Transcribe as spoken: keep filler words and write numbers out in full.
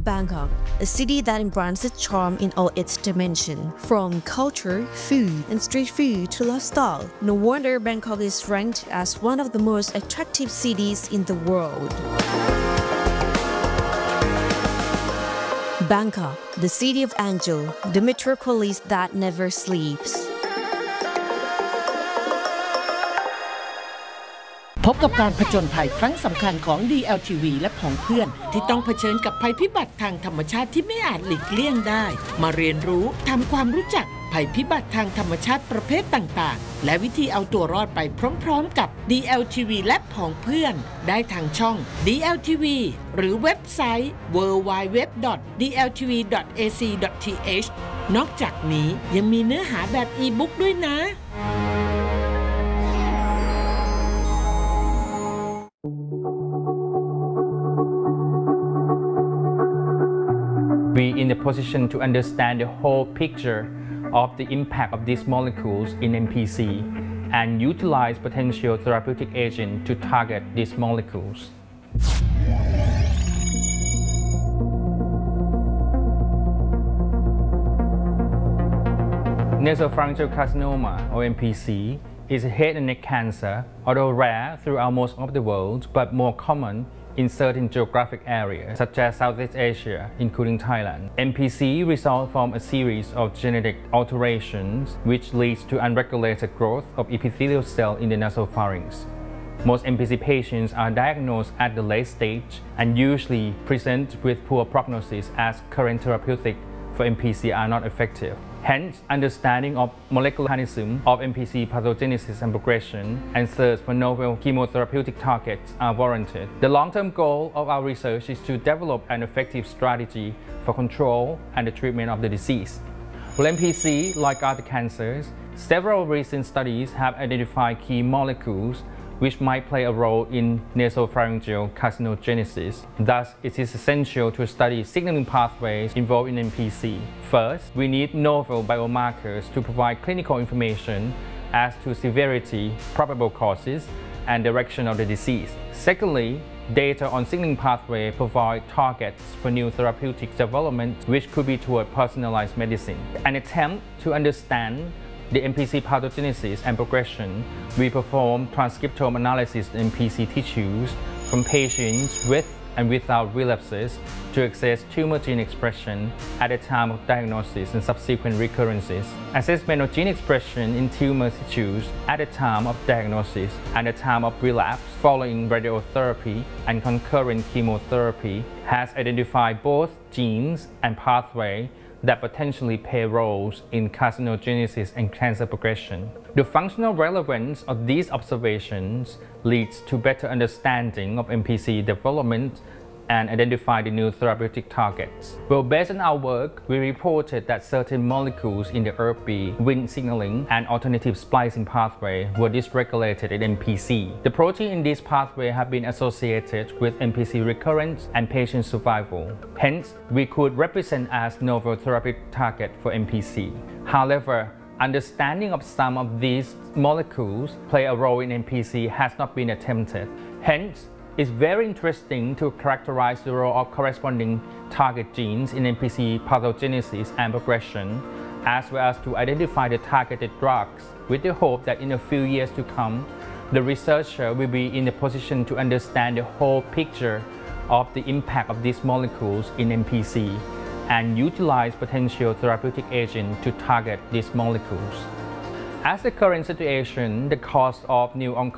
Bangkok, a city that embraces charm in all its dimensions, from culture, food, and street food to lifestyle. No wonder Bangkok is ranked as one of the most attractive cities in the world. Bangkok, the city of angel, the metropolis that never sleeps. พบกับการผจญภัยครั้งสำคัญของ ดี แอล ที วี และผองเพื่อนที่ต้องเผชิญกับภัยพิบัติทางธรรมชาติที่ไม่อาจหลีกเลี่ยงได้มาเรียนรู้ทำความรู้จักภัยพิบัติทางธรรมชาติประเภทต่างๆและวิธีเอาตัวรอดไปพร้อมๆกับ ดี แอล ที วี และผองเพื่อนได้ทางช่อง ดี แอล ที วี หรือเว็บไซต์ ดับเบิลยู ดับเบิลยู ดับเบิลยู ดอท ดี แอล ที วี ดอท เอ ซี ดอท ที เอช นอกจากนี้ยังมีเนื้อหาแบบอีบุ๊กด้วยนะ We in the position to understand the whole picture of the impact of these molecules in M P C and utilize potential therapeutic agent to target these molecules. Nasopharyngeal carcinoma, or M P C, is a head and neck cancer, although rare throughout most of the world, but more common in certain geographic areas, such as Southeast Asia, including Thailand. M P C results from a series of genetic alterations which leads to unregulated growth of epithelial cells in the nasopharynx. Most M P C patients are diagnosed at the late stage and usually present with poor prognosis as current therapeutics for M P C are not effective. Hence, understanding of molecular mechanism of M P C pathogenesis and progression and search for novel chemotherapeutic targets are warranted. The long-term goal of our research is to develop an effective strategy for control and the treatment of the disease. For M P C, like other cancers, several recent studies have identified key molecules which might play a role in nasopharyngeal carcinogenesis. Thus, it is essential to study signaling pathways involved in M P C. First, we need novel biomarkers to provide clinical information as to severity, probable causes, and direction of the disease. Secondly, data on signaling pathway provide targets for new therapeutic development which could be toward personalized medicine. An attempt to understand the M P C pathogenesis and progression, we perform transcriptome analysis in M P C tissues from patients with and without relapses to assess tumor gene expression at the time of diagnosis and subsequent recurrences. Assessment of gene expression in tumor tissues at the time of diagnosis and the time of relapse following radiotherapy and concurrent chemotherapy has identified both genes and pathways that potentially play roles in carcinogenesis and cancer progression. The functional relevance of these observations leads to better understanding of M P C development and identify the new therapeutic targets. Well, based on our work, we reported that certain molecules in the E R B B, Wnt signaling, and alternative splicing pathway were dysregulated in M P C. The protein in this pathway have been associated with M P C recurrence and patient survival. Hence, we could represent as novel therapeutic target for M P C. However, understanding of some of these molecules play a role in M P C has not been attempted. Hence, it's very interesting to characterize the role of corresponding target genes in M P C pathogenesis and progression, as well as to identify the targeted drugs, with the hope that in a few years to come, the researcher will be in a position to understand the whole picture of the impact of these molecules in M P C and utilize potential therapeutic agents to target these molecules. As the current situation, the cost of new oncology